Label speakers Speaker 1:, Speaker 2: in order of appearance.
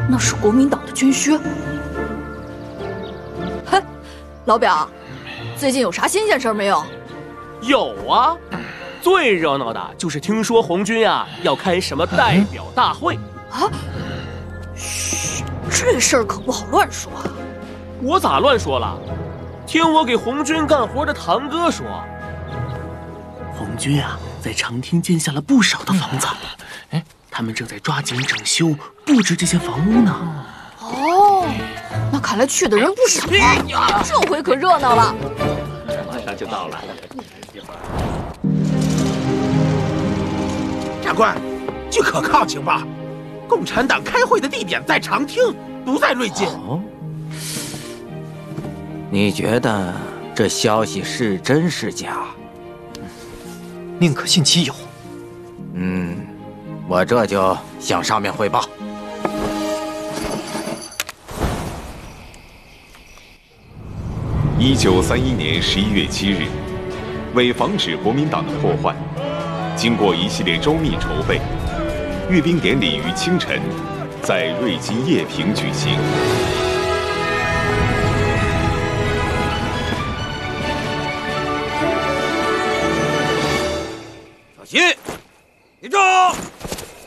Speaker 1: 那是国民党的军靴。嘿，老表，最近有啥新鲜事儿没有？
Speaker 2: 有啊，最热闹的就是听说红军呀要开什么代表大会
Speaker 1: 啊！嘘，这事儿可不好乱说啊。
Speaker 2: 我咋乱说了？听我给红军干活的堂哥说，红军啊在长汀建下了不少的房子，他们正在抓紧整修布置这些房屋呢。
Speaker 1: 哦，那看来去的人不少啊，这回可热闹了。
Speaker 3: 马上就到了。
Speaker 4: 长官，据可靠情报，共产党开会的地点在长汀，不在瑞金。
Speaker 3: 哦，你觉得这消息是真是假？
Speaker 5: 宁可信其有。
Speaker 3: 我这就向上面汇报。
Speaker 6: 1931年11月7日，为防止国民党的破坏，经过一系列周密筹备，阅兵典礼于清晨在瑞金叶坪举行。